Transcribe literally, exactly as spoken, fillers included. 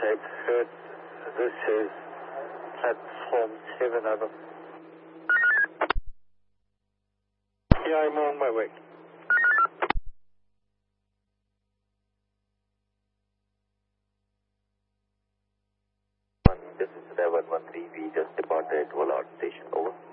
Cape Heard. This is platform seven, over. Yeah, I'm on my way. This is seven one three. We just departed Woolard Station. Over.